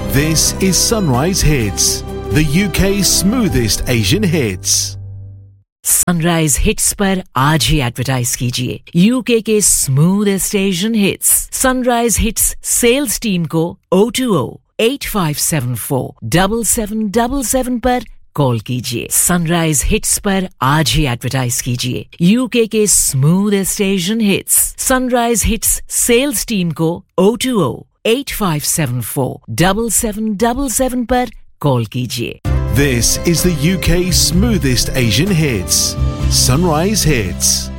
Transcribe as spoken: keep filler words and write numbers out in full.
This is Sunrise Hits, the U K's smoothest Asian hits. Sunrise hits पर आज ही advertise कीजिए UK के smoothest Asian hits. Sunrise hits sales team को O two O eight five seven four seven seven seven seven पर call कीजिए। Sunrise hits पर आज ही advertise कीजिए यूके के smoothest Asian hits. Sunrise hits sales team को O two O eight five seven four seven seven seven seven पर call कीजिए। This is the U K's smoothest Asian hits. Sunrise Hits.